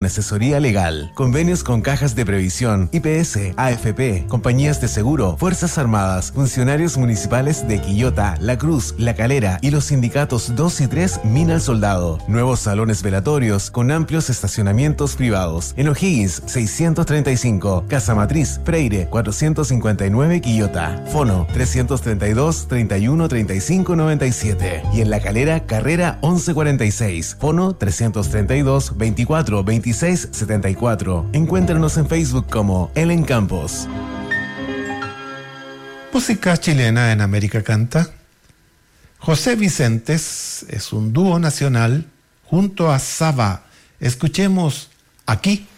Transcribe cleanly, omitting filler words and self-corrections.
asesoría legal. Convenios con cajas de previsión, IPS, AFP, compañías de seguro, Fuerzas Armadas, funcionarios municipales de Quillota, La Cruz, La Calera y los sindicatos 2 y 3 Mina al Soldado. Nuevos salones velatorios con amplios estacionamientos privados. En O'Higgins 635, Casa Matriz, Freire 459 Quillota. Fono 332 31 35 97. Y en La Calera, Carrera 1146. Fono 332 24 26 74. Encuéntranos en Facebook como Ellen Campos. Música chilena en América Canta. José Vicentes es un dúo nacional junto a Saba. Escuchemos Aquí